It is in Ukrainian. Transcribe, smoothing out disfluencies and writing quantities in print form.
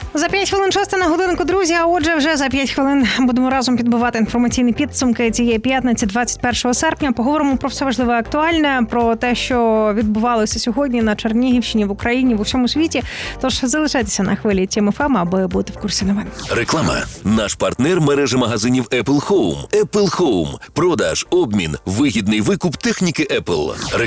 За 5 хвилин 6 на годинку, друзі. А отже, вже за 5 хвилин будемо разом підбивати інформаційні підсумки цієї п'ятниці, 21 серпня. Поговоримо про все важливе актуальне, про те, що відбувалося сьогодні на Чернігівщині, в Україні, в усьому світі. Тож залишайтеся на хвилі Тім ФМ, аби бути в курсі новин. Реклама. Наш партнер – мережа магазинів Apple Home. Apple Home. Продаж, обмін, вигідний викуп техніки Apple.